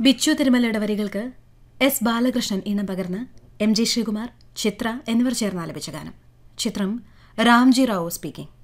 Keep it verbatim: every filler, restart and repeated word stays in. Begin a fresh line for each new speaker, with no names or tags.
ബിച്ചു തിരുമലയുടെ വരികൾക്ക് എസ് ബാലകൃഷ്ണൻ ഈണം പകർന്ന് എം ജി ശ്രീകുമാർ, ചിത്ര എന്നിവർ ചേർന്ന് ആലപിച്ച ഗാനം. ചിത്രം രാംജി റാവു സ്പീക്കിംഗ്.